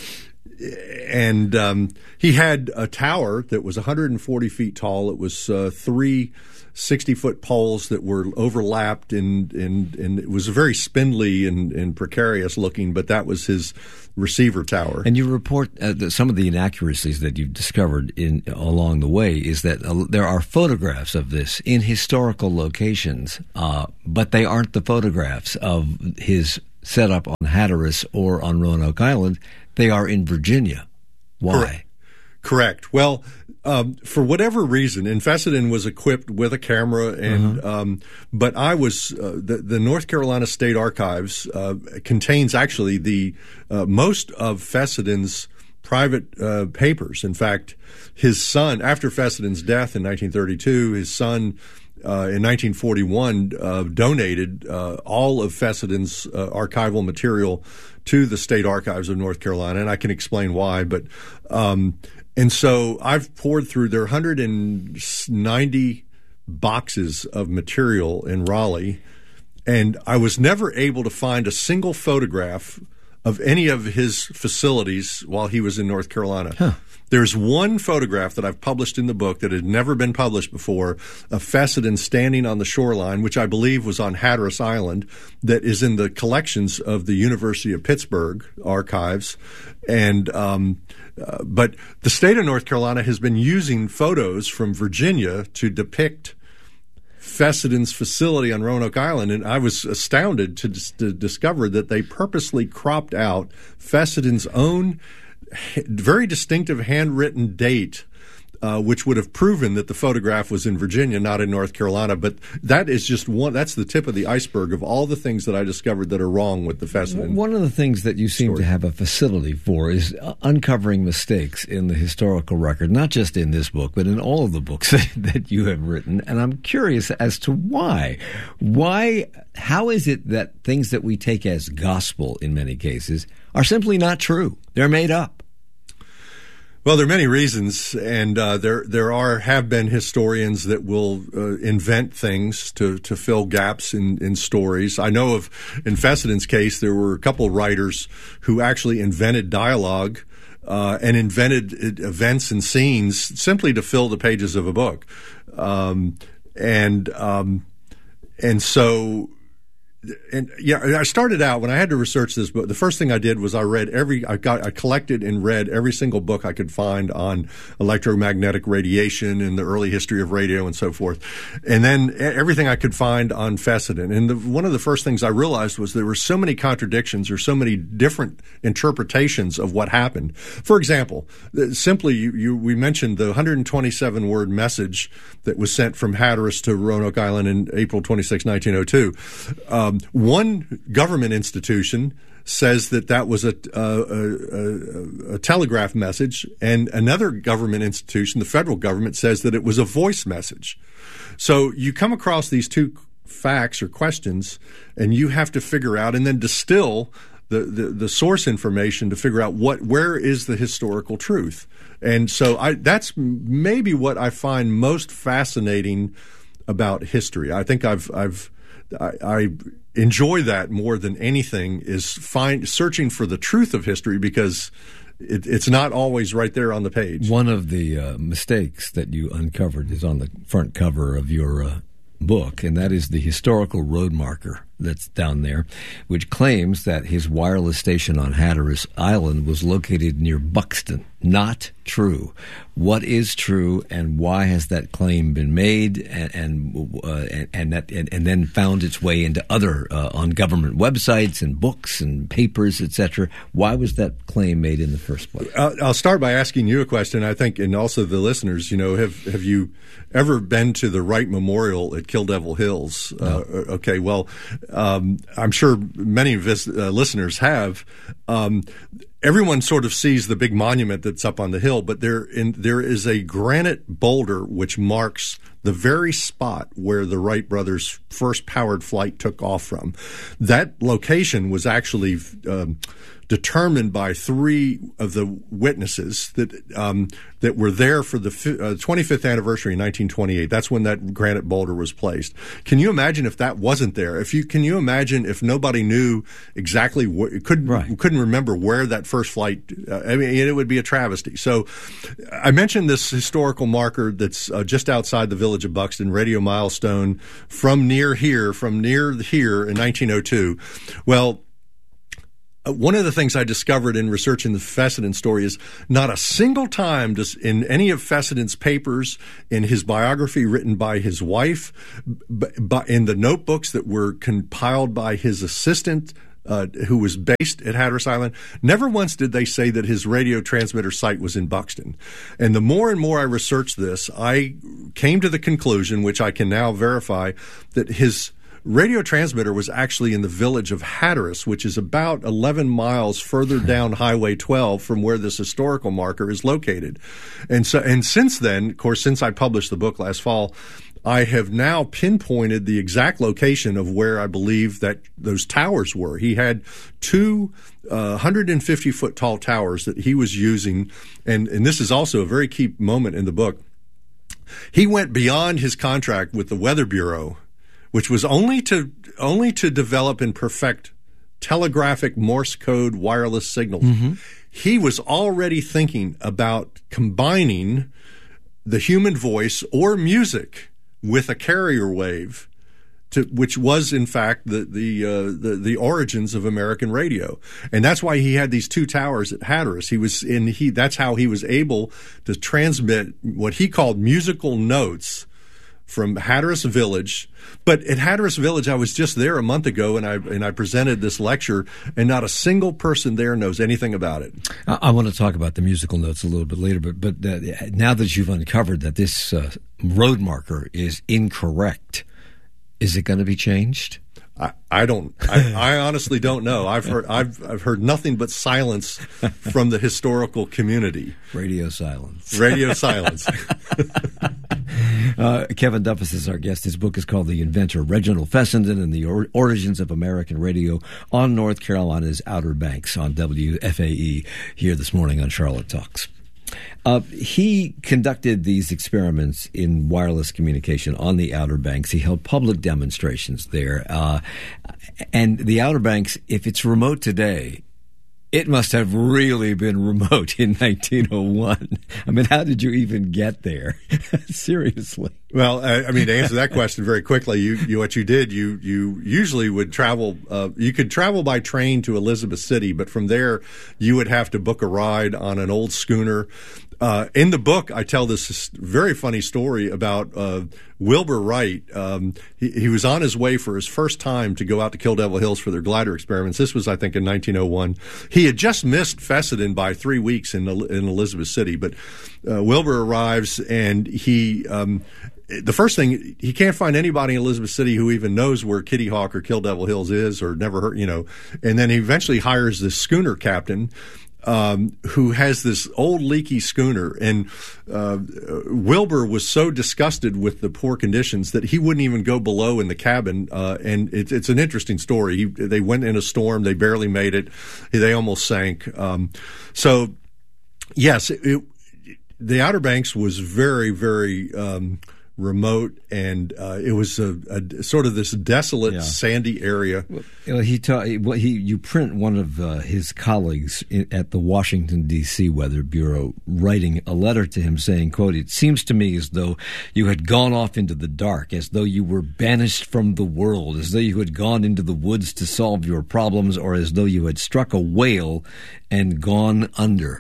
And um, he had a tower that was one hundred forty feet tall. It was uh, three sixty-foot poles that were overlapped, and, and, and it was very spindly and, and precarious looking, but that was his receiver tower. And you report uh, that some of the inaccuracies that you've discovered in along the way is that uh, there are photographs of this in historical locations, uh, but they aren't the photographs of his setup on Hatteras or on Roanoke Island. They are in Virginia. Why? Correct. Correct. Well, um, for whatever reason, and Fessenden was equipped with a camera, and uh-huh. um, but I was uh, the, the North Carolina State Archives uh, contains actually the uh, most of Fessenden's private uh, papers. In fact, his son, after Fessenden's death in nineteen thirty-two, his son. Uh, in nineteen forty-one, uh, donated uh, all of Fessenden's uh, archival material to the State Archives of North Carolina, and I can explain why. But um, and so I've poured through there one hundred ninety boxes of material in Raleigh, and I was never able to find a single photograph of any of his facilities while he was in North Carolina. Huh. There's one photograph that I've published in the book that had never been published before of Fessenden standing on the shoreline, which I believe was on Hatteras Island, that is in the collections of the University of Pittsburgh archives. And um, uh, but the state of North Carolina has been using photos from Virginia to depict Fessenden's facility on Roanoke Island, and I was astounded to, to discover that they purposely cropped out Fessenden's own very distinctive handwritten date, uh, which would have proven that the photograph was in Virginia, not in North Carolina. But that is just one, that's the tip of the iceberg of all the things that I discovered that are wrong with the Fessenden. One of the things that you seem story. to have a facility for is uncovering mistakes in the historical record, not just in this book, but in all of the books that you have written. And I'm curious as to why. Why, how is it that things that we take as gospel in many cases are simply not true? They're made up. Well, there are many reasons, and uh, there there are have been historians that will uh, invent things to, to fill gaps in, in stories. I know of, in Fessenden's case, there were a couple of writers who actually invented dialogue uh, and invented events and scenes simply to fill the pages of a book, um, and um, and so. And yeah, I started out when I had to research this book. The first thing I did was I read every, I got, I collected and read every single book I could find on electromagnetic radiation and the early history of radio and so forth. And then everything I could find on Fessenden. And the, one of the first things I realized was there were so many contradictions or so many different interpretations of what happened. For example, simply you, you we mentioned the one hundred twenty-seven word message that was sent from Hatteras to Roanoke Island in April twenty-sixth, nineteen oh two. Um, One government institution says that that was a, a, a, a telegraph message, and another government institution, the federal government, says that it was a voice message. So you come across these two facts or questions, and you have to figure out and then distill the, the, the source information to figure out what where is the historical truth. And so I, that's maybe what I find most fascinating about history. I think I've I've I, I enjoy that more than anything is find searching for the truth of history, because it, it's not always right there on the page. One of the uh, mistakes that you uncovered is on the front cover of your uh, book, and that is the historical road marker that's down there, which claims that his wireless station on Hatteras Island was located near Buxton. Not true. What is true, and why has that claim been made, and and uh, and, and that and, and then found its way into other uh, on government websites and books and papers, et cetera? Why was that claim made in the first place? I'll, I'll start by asking you a question. I think, and also the listeners. You know, have have you ever been to the Wright Memorial at Kill Devil Hills? No. Uh, okay, well, um, I'm sure many of his uh, listeners have. Um, everyone sort of sees the big monument that's up on the hill, but there in, there is a granite boulder which marks the very spot where the Wright brothers' first powered flight took off from. That location was actually um, determined by three of the witnesses that um, that were there for the uh, twenty-fifth anniversary in nineteen twenty-eight. That's when that granite boulder was placed. Can you imagine if that wasn't there? If you can you imagine if nobody knew exactly wh- couldn't right. couldn't remember where that first flight? Uh, I mean, it would be a travesty. So, I mentioned this historical marker that's uh, just outside the village of Buxton, radio milestone from near here, from near here in nineteen oh two. Well, one of the things I discovered in researching the Fessenden story is not a single time does in any of Fessenden's papers, in his biography written by his wife, in the notebooks that were compiled by his assistant, uh, who was based at Hatteras Island, never once did they say that his radio transmitter site was in Buxton. And the more and more I researched this, I came to the conclusion, which I can now verify, that his radio transmitter was actually in the village of Hatteras, which is about eleven miles further down Highway twelve from where this historical marker is located. And so, and since then, of course, since I published the book last fall, I have now pinpointed the exact location of where I believe that those towers were. He had two uh, one hundred fifty foot tall towers that he was using. And, and this is also a very key moment in the book. He went beyond his contract with the Weather Bureau, which was only to only to develop and perfect telegraphic Morse code wireless signals. Mm-hmm. He was already thinking about combining the human voice or music with a carrier wave, to, which was in fact the the, uh, the the origins of American radio, and that's why he had these two towers at Hatteras. He was in he that's how he was able to transmit what he called musical notes from Hatteras Village. But at Hatteras Village, I was just there a month ago, and I and I presented this lecture, and not a single person there knows anything about it. I, I want to talk about the musical notes a little bit later, but but uh, now that you've uncovered that this uh, road marker is incorrect, is it going to be changed? I, I don't. I, I honestly don't know. I've heard. I've I've heard nothing but silence from the historical community. Radio silence. Radio silence. uh, Kevin Duffus is our guest. His book is called "The Inventor: Reginald Fessenden and the or- Origins of American Radio" on North Carolina's Outer Banks on W F A E here this morning on Charlotte Talks. Uh, he conducted these experiments in wireless communication on the Outer Banks. He held public demonstrations there. Uh, and the Outer Banks, if it's remote today, it must have really been remote in nineteen oh one. I mean, how did you even get there? Seriously. Well, I, I mean, to answer that question very quickly, you, you what you did, you you usually would travel. Uh, you could travel by train to Elizabeth City, but from there, you would have to book a ride on an old schooner. Uh, in the book, I tell this very funny story about uh, Wilbur Wright. Um, he, he was on his way for his first time to go out to Kill Devil Hills for their glider experiments. This was, I think, in nineteen oh one. He had just missed Fessenden by three weeks in in Elizabeth City, but uh, Wilbur arrives and he. Um, The first thing, he can't find anybody in Elizabeth City who even knows where Kitty Hawk or Kill Devil Hills is or never heard, you know. And then he eventually hires this schooner captain um, who has this old leaky schooner. And uh, Wilbur was so disgusted with the poor conditions that he wouldn't even go below in the cabin. Uh, and it, it's an interesting story. He, they went in a storm. They barely made it. They almost sank. Um, so, yes, it, it, the Outer Banks was very, very um, – remote, and uh, it was a, a sort of this desolate, yeah. sandy area. Well, he, ta- well, he you print one of uh, his colleagues in, at the Washington, D C Weather Bureau writing a letter to him saying, quote, "It seems to me as though you had gone off into the dark, as though you were banished from the world, as though you had gone into the woods to solve your problems, or as though you had struck a whale and gone under."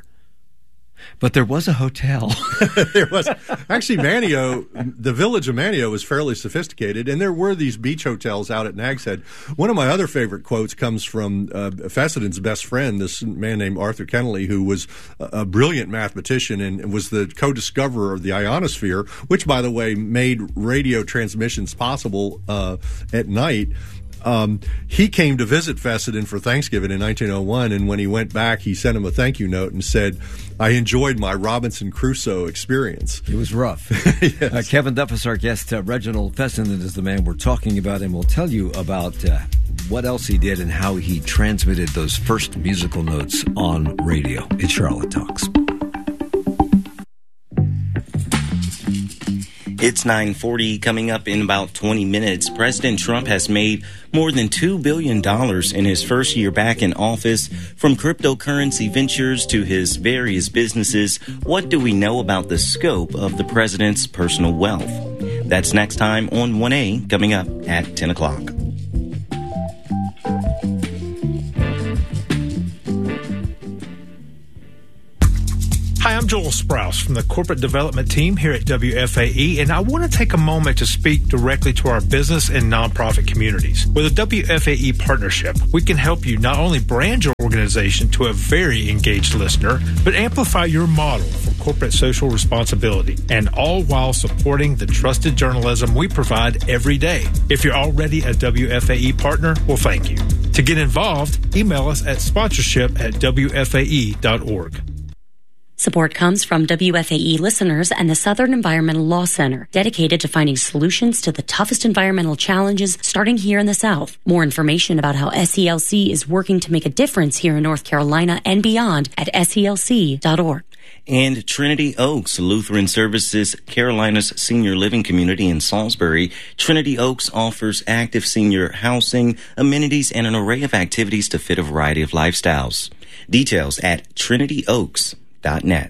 But there was a hotel. There was actually Manteo. The village of Manteo was fairly sophisticated, and there were these beach hotels out at Nag's Head. One of my other favorite quotes comes from uh, Fessenden's best friend, this man named Arthur Kennelly, who was a, a brilliant mathematician and was the co-discoverer of the ionosphere, which, by the way, made radio transmissions possible uh, at night. Um, he came to visit Fessenden for Thanksgiving in nineteen oh one, and when he went back, he sent him a thank you note and said, I enjoyed my Robinson Crusoe experience. It was rough. Yes. uh, Kevin Duff is our guest. Uh, Reginald Fessenden is the man we're talking about, and we'll tell you about uh, what else he did and how he transmitted those first musical notes on radio. It's Charlotte Talks. It's nine forty. Coming up in about twenty minutes, President Trump has made more than two billion dollars in his first year back in office. From cryptocurrency ventures to his various businesses, what do we know about the scope of the president's personal wealth? That's next time on one A, coming up at ten o'clock. Hi, I'm Joel Sprouse from the Corporate Development Team here at W F A E, and I want to take a moment to speak directly to our business and nonprofit communities. With a W F A E partnership, we can help you not only brand your organization to a very engaged listener, but amplify your model for corporate social responsibility, and all while supporting the trusted journalism we provide every day. If you're already a W F A E partner, well, thank you. To get involved, email us at sponsorship at W F A E dot org. Support comes from W F A E listeners and the Southern Environmental Law Center, dedicated to finding solutions to the toughest environmental challenges starting here in the South. More information about how S E L C is working to make a difference here in North Carolina and beyond at S E L C dot org. And Trinity Oaks Lutheran Services, Carolina's senior living community in Salisbury. Trinity Oaks offers active senior housing, amenities, and an array of activities to fit a variety of lifestyles. Details at trinity oaks dot net.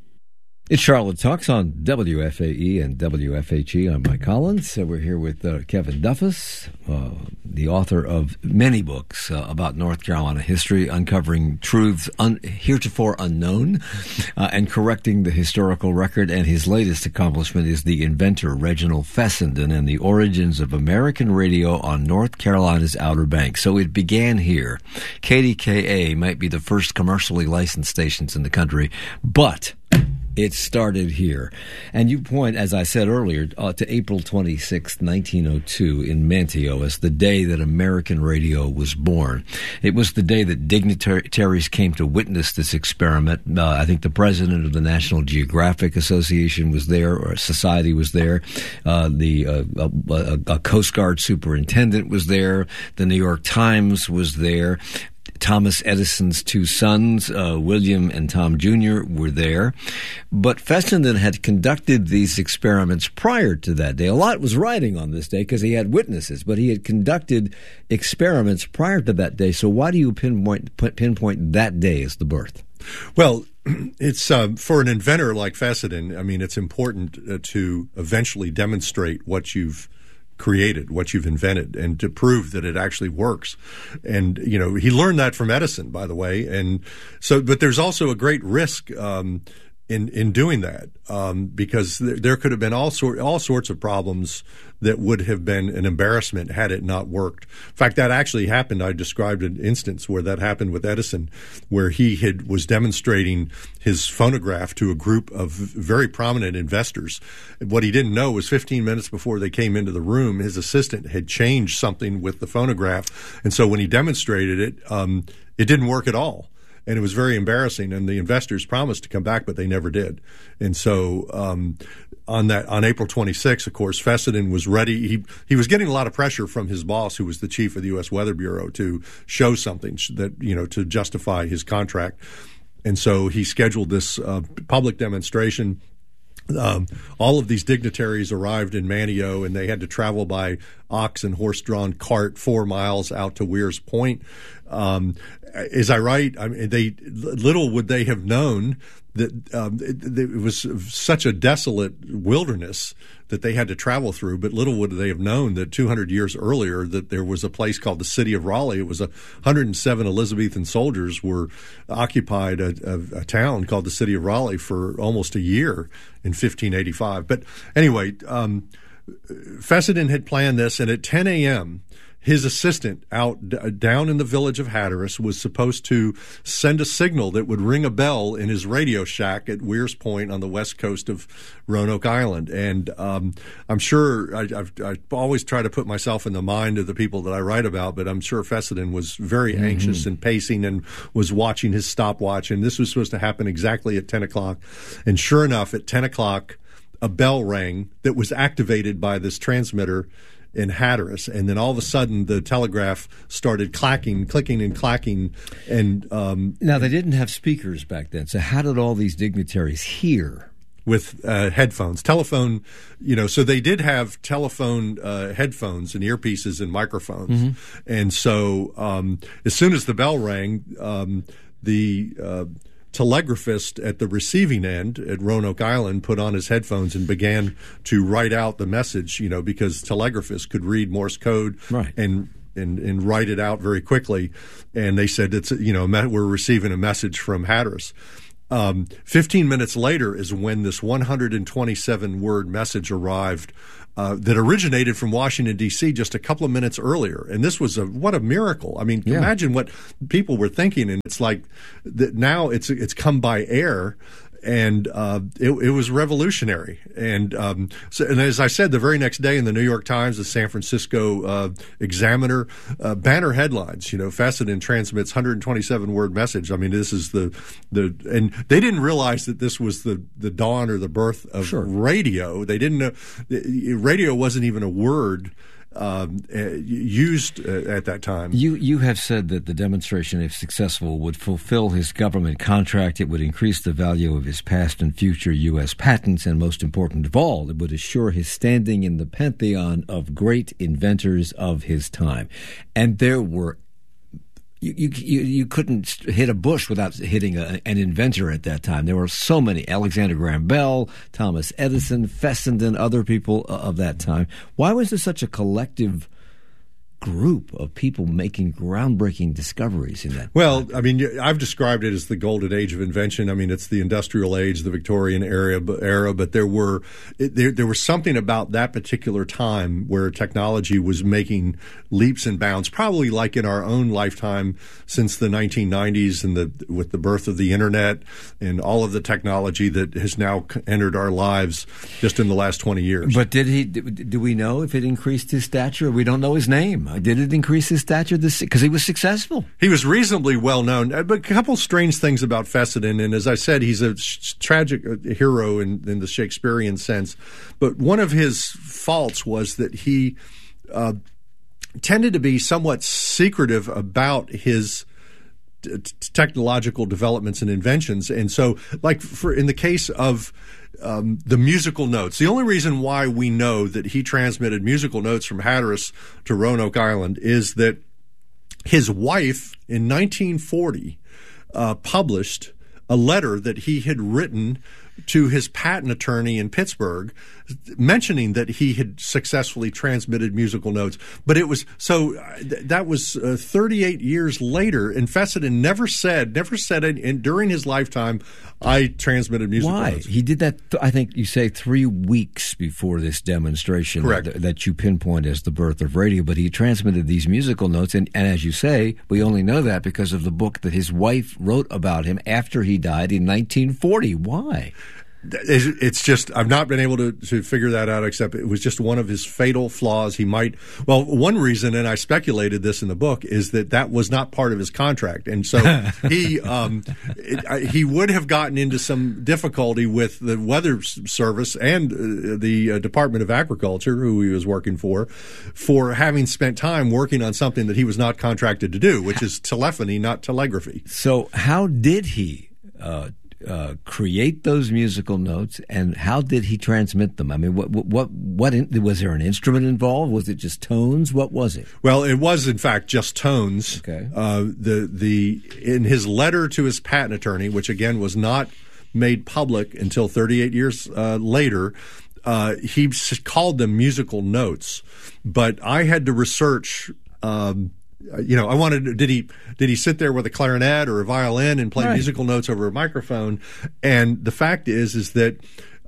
It's Charlotte Talks on W F A E and W F H E. I'm Mike Collins. So we're here with uh, Kevin Duffus, uh, the author of many books uh, about North Carolina history, uncovering truths un- heretofore unknown uh, and correcting the historical record. And his latest accomplishment is the inventor, Reginald Fessenden, and the origins of American radio on North Carolina's Outer Banks. So it began here. K D K A might be the first commercially licensed stations in the country, but it started here. And you point, as I said earlier, uh, to April twenty-sixth, nineteen oh two in Manteo as the day that American radio was born. It was the day that dignitaries came to witness this experiment. Uh, I think the president of the National Geographic Association was there, or society was there. Uh, the uh, a, a Coast Guard superintendent was there. The New York Times was there. Thomas Edison's two sons, uh, William and Tom Junior, were there. But Fessenden had conducted these experiments prior to that day. A lot was riding on this day because he had witnesses, but he had conducted experiments prior to that day. So why do you pinpoint, pinpoint that day as the birth? Well, it's uh, for an inventor like Fessenden, I mean, it's important uh, to eventually demonstrate what you've created, what you've invented, and to prove that it actually works. And, you know, he learned that from Edison, by the way. And so, but there's also a great risk um, in in doing that um, because there, there could have been all sort all sorts of problems that would have been an embarrassment had it not worked. In fact, that actually happened. I described an instance where that happened with Edison, where he had was demonstrating his phonograph to a group of very prominent investors. What he didn't know was fifteen minutes before they came into the room, his assistant had changed something with the phonograph. And so when he demonstrated it, um, it didn't work at all. And it was very embarrassing. And the investors promised to come back, but they never did. And so um, on that on April twenty-sixth, of course, Fessenden was ready. He he was getting a lot of pressure from his boss, who was the chief of the U S Weather Bureau, to show something that, you know, to justify his contract. And so he scheduled this uh, public demonstration. Um, all of these dignitaries arrived in Manteo, and they had to travel by ox and horse-drawn cart four miles out to Weir's Point. Um, is I right? I mean, they little would they have known that um, it, it was such a desolate wilderness that they had to travel through. But little would they have known that two hundred years earlier that there was a place called the City of Raleigh. It was a one hundred seven Elizabethan soldiers were occupied a, a, a town called the City of Raleigh for almost a year in fifteen eighty-five. But anyway, um, Fessenden had planned this, and at ten a.m. his assistant out d- down in the village of Hatteras was supposed to send a signal that would ring a bell in his radio shack at Weir's Point on the west coast of Roanoke Island. And um, I'm sure I, I've, I always try to put myself in the mind of the people that I write about, but I'm sure Fessenden was very mm-hmm. anxious and pacing and was watching his stopwatch. And this was supposed to happen exactly at ten o'clock. And sure enough, at ten o'clock, a bell rang that was activated by this transmitter in Hatteras, and then all of a sudden the telegraph started clacking, clicking and clacking. And um, now they didn't have speakers back then, so how did all these dignitaries hear? With uh, headphones, telephone, you know, so they did have telephone uh, headphones and earpieces and microphones. Mm-hmm. And so um, as soon as the bell rang, um, the uh, telegraphist at the receiving end at Roanoke Island put on his headphones and began to write out the message, you know, because telegraphists could read Morse code right. and, and and write it out very quickly. And they said, it's, you know, we're receiving a message from Hatteras. Um, fifteen minutes later is when this one hundred twenty-seven word message arrived uh, that originated from Washington, D C just a couple of minutes earlier. And this was a what a miracle. I mean, yeah. imagine what people were thinking. And it's like that now it's it's come by air. And uh, it, it was revolutionary. And, um, so, and as I said, the very next day in the New York Times, the San Francisco uh, Examiner, uh, banner headlines, you know, Fessenden transmits one hundred twenty-seven word message. I mean, this is the, the and they didn't realize that this was the, the dawn or the birth of sure. radio. They didn't know, radio wasn't even a word Um, uh, used uh, at that time. You you have said that the demonstration, if successful, would fulfill his government contract. It would increase the value of his past and future U S patents, and most important of all, it would assure his standing in the pantheon of great inventors of his time. And there were You, you you couldn't hit a bush without hitting a, an inventor at that time. There were so many: Alexander Graham Bell, Thomas Edison, Fessenden, other people of that time. Why was there such a collective group of people making groundbreaking discoveries in that? Well, time? I mean, I've described it as the golden age of invention. I mean, it's the industrial age, the Victorian era, era but there were it, there, there was something about that particular time where technology was making leaps and bounds, probably like in our own lifetime since the nineteen nineties and the with the birth of the internet and all of the technology that has now entered our lives just in the last twenty years. But did he? Do we know if it increased his stature? We don't know his name. Did it increase his stature? Because he was successful. He was reasonably well known. But a couple strange things about Fessenden, and as I said, he's a sh- tragic hero in, in the Shakespearean sense. But one of his faults was that he uh, tended to be somewhat secretive about his t- technological developments and inventions. And so, like for in the case of Um, the musical notes. The only reason why we know that he transmitted musical notes from Hatteras to Roanoke Island is that his wife in nineteen forty uh, published a letter that he had written to his patent attorney in Pittsburgh, mentioning that he had successfully transmitted musical notes. But it was so th- that was uh, thirty-eight years later, and Fessenden never said, never said it in, during his lifetime, I transmitted musical Why? notes. He did that, th- I think you say three weeks before this demonstration. Correct. Th- that you pinpoint as the birth of radio. But he transmitted these musical notes, and, and as you say, we only know that because of the book that his wife wrote about him after he died in nineteen forty. Why? It's just, I've not been able to, to figure that out, except it was just one of his fatal flaws. He might, well, one reason, and I speculated this in the book, is that that was not part of his contract. And so he, um, it, he would have gotten into some difficulty with the Weather Service and uh, the uh, Department of Agriculture, who he was working for, for having spent time working on something that he was not contracted to do, which is telephony, not telegraphy. So how did he, uh, Uh, create those musical notes, and how did he transmit them? I mean, what what what in, was there an instrument involved? Was it just tones? What was it? Well, it was in fact just tones. Okay. Uh, the the in his letter to his patent attorney, which again was not made public until thirty-eight years uh, later, uh, he called them musical notes. But I had to research. Um, You know, I wanted. Did he did he sit there with a clarinet or a violin and play right. musical notes over a microphone? And the fact is, is that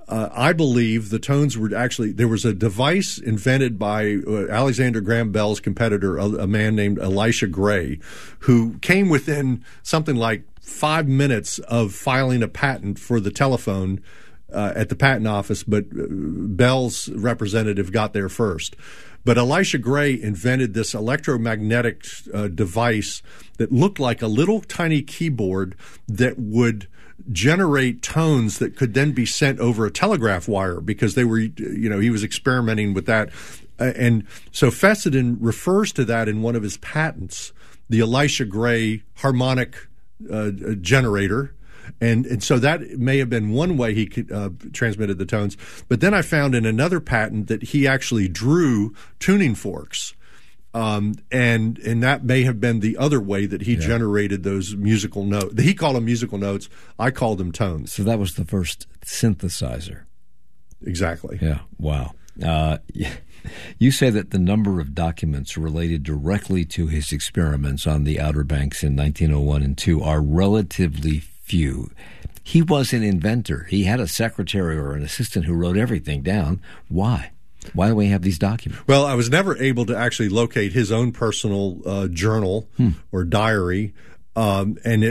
Uh, I believe the tones were actually, there was a device invented by uh, Alexander Graham Bell's competitor, a, a man named Elisha Gray, who came within something like five minutes of filing a patent for the telephone uh, at the patent office, but uh, Bell's representative got there first. But Elisha Gray invented this electromagnetic uh, device that looked like a little tiny keyboard that would generate tones that could then be sent over a telegraph wire, because they were, you know, he was experimenting with that. Uh, and so Fessenden refers to that in one of his patents, the Elisha Gray harmonic uh, generator. And and so that may have been one way he could, uh, transmitted the tones. But then I found in another patent that he actually drew tuning forks. Um, and and that may have been the other way that he yeah. generated those musical notes. He called them musical notes. I called them tones. So that was the first synthesizer. Exactly. Yeah. Wow. Uh, you say that the number of documents related directly to his experiments on the Outer Banks in nineteen oh one and two are relatively few. He was an inventor. He had a secretary or an assistant who wrote everything down. Why? Why do we have these documents? Well, I was never able to actually locate his own personal uh, journal hmm. or diary, um, and it